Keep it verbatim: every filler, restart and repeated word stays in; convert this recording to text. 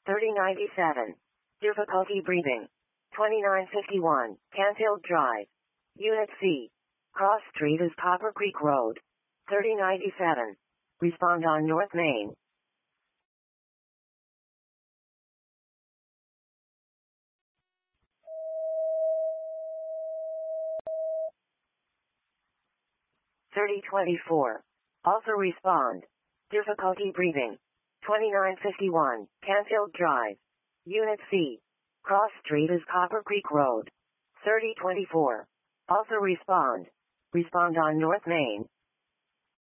thirty ninety-seven. Difficulty breathing. twenty-nine fifty-one. Canfield Drive. Unit C. Cross Street is Copper Creek Road. thirty ninety-seven. Respond on North Main. thirty twenty-four. Also respond. Difficulty breathing. twenty-nine fifty-one. Canfield Drive. Unit C. Cross Street is Copper Creek Road. thirty twenty-four. Also respond. Respond on North Main.